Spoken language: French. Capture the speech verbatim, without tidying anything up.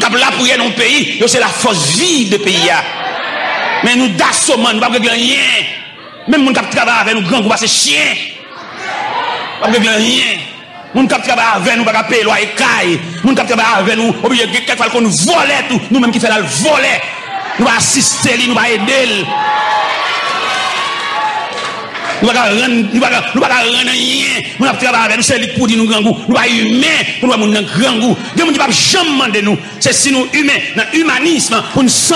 qui là pour y non pays, c'est la force vive de pays. Mais nous d'assommant, nous pas rien. Même moun qui travaille avec nous grand groupe c'est chien. Pas rien. Moun qui travaille avec nous pas payer loi et caille. Moun qui travaille avec nous obligé quelquefois qu'on nous vole tout, nous même qui fait la voler. Nous va assister lui, nous va aider. Nous va rendre nous va nous va rendre rien. Nous va travailler avec nous c'est lui pour dire nous grand goût. Nous va humain pour nous grand goût. Des moun qui pas jamais demander nous, c'est si nous humains dans humanisme pour nous